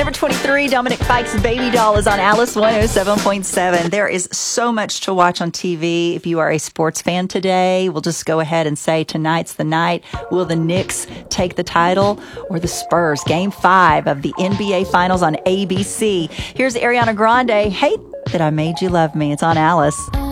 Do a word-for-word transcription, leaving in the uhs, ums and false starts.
Number twenty-three, Dominic Fike's Baby Doll is on Alice one oh seven point seven. There is so much to watch on T V. If you are a sports fan today, we'll just go ahead and say tonight's the night. Will the Knicks take the title or the Spurs? Game five of the N B A Finals on A B C. Here's Ariana Grande, Hate That I Made You Love Me. It's on Alice.